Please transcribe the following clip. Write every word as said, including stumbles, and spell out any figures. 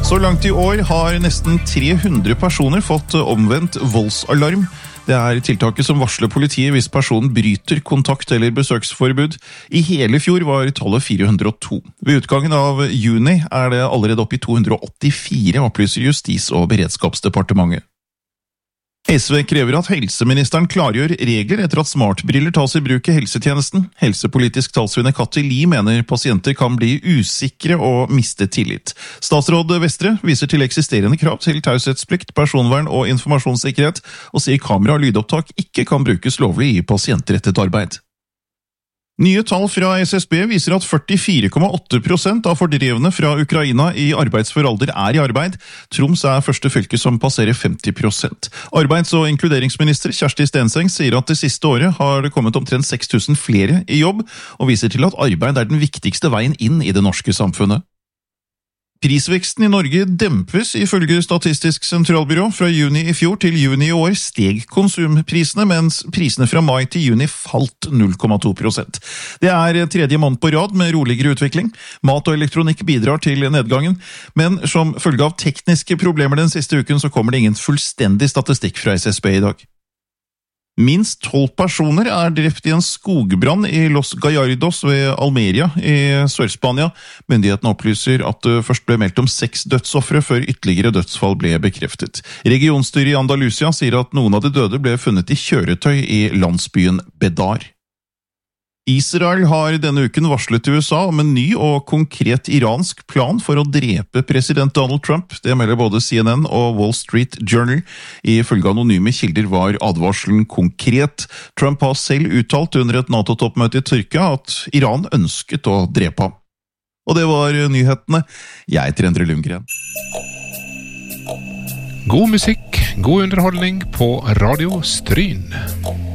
Så langt i år har nesten tre hundre personer fått omvendt voldsalarm. Det er tiltaket som varsler politiet hvis personen bryter kontakt- eller besøksforbud. I hele fjor var tallet fire hundre og to. Ved utgangen av juni er det allerede oppe i to hundre og åttifire, opplyser Justis- og beredskapsdepartementet. S V krever at helseministeren klargjør regler etter at smartbriller tas i bruk i helsetjenesten. Helsepolitisk talskvinne Kathy Lie mener pasienter kan bli usikre og miste tillit. Statsråd Vestre viser til eksisterende krav til taushetsplikt, personvern og informasjonssikkerhet, og sier kamera og lydopptak ikke kan brukes lovlig i pasientrettet arbeid. Nye tall fra S S B viser at førtifire komma åtte prosent av fordrevne fra Ukraina i arbeidsfør alder er i arbeid. Troms er første fylke som passerer femti prosent. Arbeids- og inkluderingsminister Kjersti Stenseng sier at det siste året har det kommet omtrent seks tusen flere i jobb, og viser til at arbeid er den viktigste veien inn i det norske samfunnet. Prisveksten i Norge dempes ifølge Statistisk sentralbyrå. Fra juni i fjor til juni i år steg konsumprisene, mens prisene fra mai til juni falt null komma to prosent. Det er tredje måned på rad med roligere utvikling. Mat og elektronikk bidrar til nedgangen, men som følge av tekniske problemer den siste uken så kommer det ingen fullstendig statistikk fra S S B i dag. Minst tolv personer er drept i en skogbrann i Los Gallardos ved Almeria i Sør-Spania. Myndighetene opplyser at det først ble meldt om seks dødsoffere før ytterligere dødsfall ble bekreftet. Regionstyret i Andalusia sier at noen av de døde ble funnet i kjøretøy i landsbyen Bedar. Israel har denne uken varslet U S A om en ny og konkret iransk plan for å drepe president Donald Trump. Det melder både C N N og Wall Street Journal. Ifølge anonyme kilder var advarselen konkret. Trump har selv uttalt under et NATO-toppmøte i Tyrkia at Iran ønsket å drepe ham. Og det var nyhetene. Jeg heter Endre Lundgren. God musikk, god underholdning på Radio Stryn.